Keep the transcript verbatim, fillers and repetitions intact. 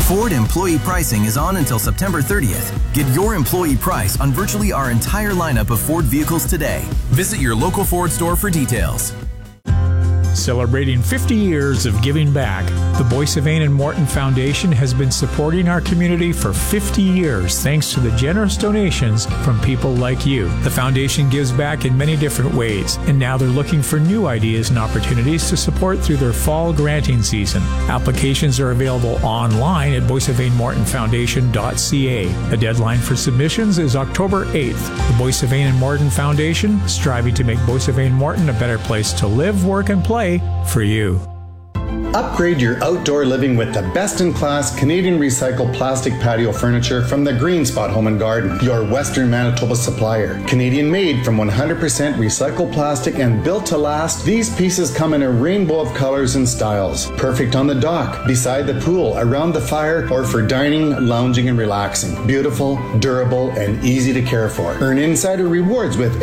Ford employee pricing is on until September thirtieth. Get your employee price on virtually our entire lineup of Ford vehicles today. Visit your local Ford store for details. Celebrating fifty years of giving back, the Boissevin and Morton Foundation has been supporting our community for fifty years thanks to the generous donations from people like you. The foundation gives back in many different ways, and now they're looking for new ideas and opportunities to support through their fall granting season. Applications are available online at boissevin morton foundation dot c a. The deadline for submissions is October eighth. The Boissevin and Morton Foundation, striving to make Boissevin Morton a better place to live, work, and play for you. Upgrade your outdoor living with the best-in-class Canadian recycled plastic patio furniture from the Green Spot Home and Garden, your Western Manitoba supplier. Canadian-made from one hundred percent recycled plastic and built to last, these pieces come in a rainbow of colors and styles. Perfect on the dock, beside the pool, around the fire, or for dining, lounging, and relaxing. Beautiful, durable, and easy to care for. Earn insider rewards with